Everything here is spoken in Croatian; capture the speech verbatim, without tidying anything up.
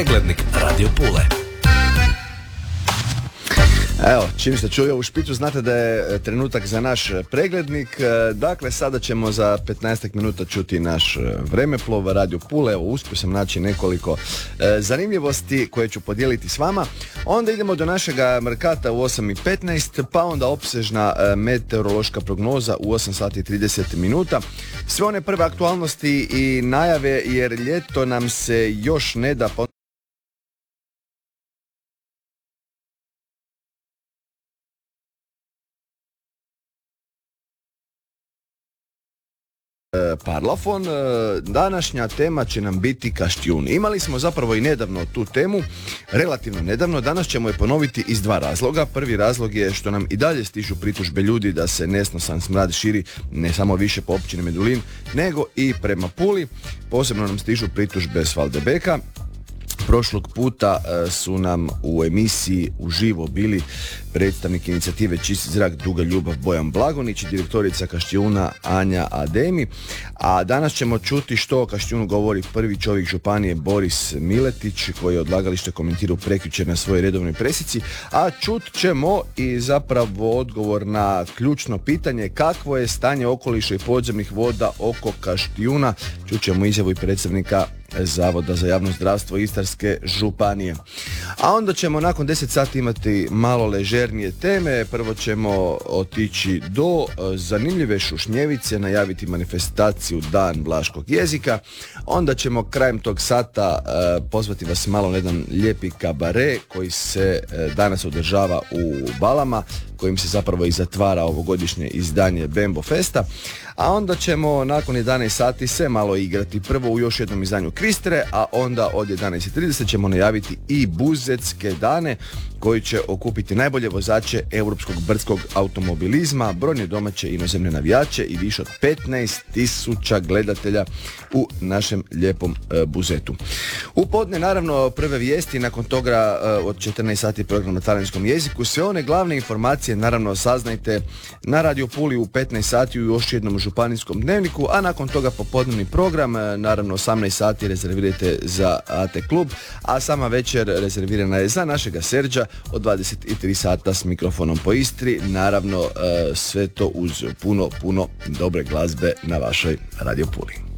Preglednik Radio Pule. Evo, čim ste čuli ovu špicu, znate da je trenutak za naš preglednik. Dakle, sada ćemo za petnaest minuta čuti naš vremeplov Radio Pule. Evo, uspio sam naći nekoliko e, zanimljivosti koje ću podijeliti s vama. Onda idemo do našega Merkata u osam i petnaest, pa onda opsežna e, meteorološka prognoza u osam sati i trideset minuta. Sve one prve aktualnosti i najave, jer ljeto nam se još ne da... Parlafon. Današnja tema će nam biti Kaštijun. Imali smo zapravo i nedavno tu temu, relativno nedavno. Danas ćemo je ponoviti iz dva razloga. Prvi razlog je što nam i dalje stižu pritužbe ljudi da se nesnosan smrad širi ne samo više po općini Medulin, nego i prema Puli. Posebno nam stižu pritužbe s Valdebeka. Prošlog puta su nam u emisiji uživo bili predstavnik inicijative Čisti zrak Druga ljubav Bojan Blagonić i direktorica Kaštijuna Anja Ademi. A danas ćemo čuti što o Kaštijunu govori prvi čovjek županije Boris Miletić, koji je odlagalište komentirao prekjučer na svojoj redovnoj presici. A čut ćemo i zapravo odgovor na ključno pitanje kakvo je stanje okoliša i podzemnih voda oko Kaštijuna. Čut ćemo izjavu i predstavnika Zavoda za javno zdravstvo Istarske županije. A onda ćemo nakon deset sati imati malo ležernije teme. Prvo ćemo otići do zanimljive Šušnjevice, najaviti manifestaciju Dan vlaškog jezika. Onda ćemo krajem tog sata uh, pozvati vas malo na jedan lijepi kabare koji se uh, danas održava u Balama, kojim se zapravo i zatvara ovogodišnje izdanje Bembo Festa. A onda ćemo nakon jedanaest sati se malo igrati. Prvo u još jednom izdanju Kvistre, a onda od jedanaest i trideset ćemo najaviti i Buzetske dane koji će okupiti najbolje vozače europskog brdskog automobilizma, brojne domaće i inozemne navijače i više od petnaest tisuća gledatelja u našem lijepom e, Buzetu. U podne naravno prve vijesti, nakon toga e, od četrnaest sati program na talijanskom jeziku. Sve one glavne informacije naravno saznajte na Radio Puli u petnaest sati u još jednom županijskom dnevniku, a nakon toga popodnevni program, naravno osamnaest sati rezervirajte za A T klub, a sama večer rezervirana je za našega Serđa od dvadeset tri sata s mikrofonom po Istri, naravno sve to uz puno, puno dobre glazbe na vašoj Radio Puli.